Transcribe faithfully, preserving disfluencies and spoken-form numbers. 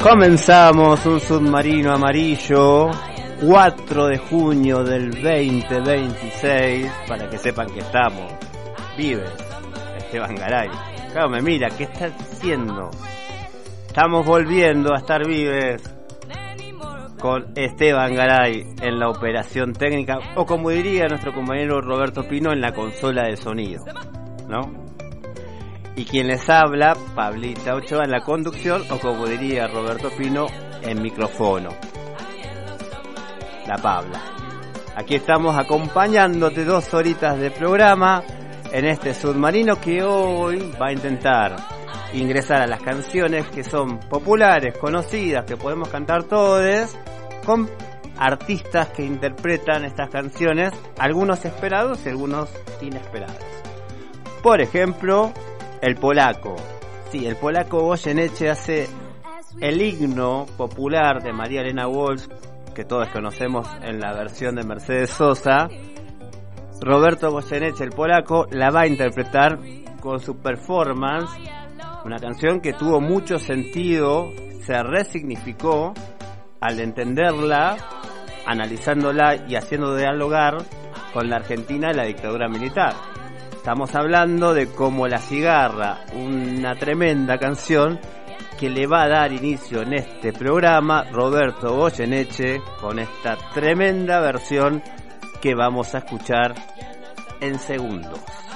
Comenzamos un submarino amarillo, cuatro de junio del veinte veintiséis, para que sepan que estamos. Vive Esteban Garay. Claro, me mira, ¿qué está haciendo? Estamos volviendo a estar vives con Esteban Garay en la operación técnica, o como diría nuestro compañero Roberto Pino, en la consola de sonido, ¿no? Y quien les habla, Pablita Ochoa, en la conducción, o como diría Roberto Pino, en micrófono. La Pabla. Aquí estamos acompañándote dos horitas de programa en este submarino que hoy va a intentar ingresar a las canciones que son populares, conocidas, que podemos cantar todos, con artistas que interpretan estas canciones, algunos esperados y algunos inesperados. Por ejemplo, el polaco. Sí, el polaco Goyeneche hace el himno popular de María Elena Walsh, que todos conocemos en la versión de Mercedes Sosa. Roberto Goyeneche, el polaco, la va a interpretar con su performance, una canción que tuvo mucho sentido, se resignificó al entenderla, analizándola y haciendo dialogar con la Argentina y la dictadura militar. Estamos hablando de Como la cigarra, una tremenda canción que le va a dar inicio en este programa Roberto Goyeneche con esta tremenda versión que vamos a escuchar en segundos.